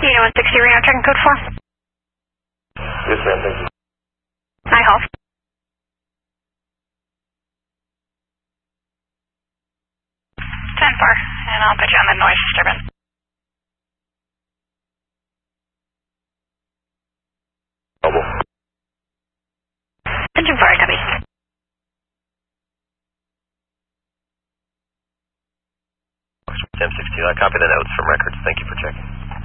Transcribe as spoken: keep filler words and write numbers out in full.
Unit one sixty Reno, checking code four. Yes, ma'am, thank you. I hold. ten four, and I'll put you on the noise disturbance. Mobile. Engine four, copy. ten sixty, I copy the notes from records. Thank you for checking.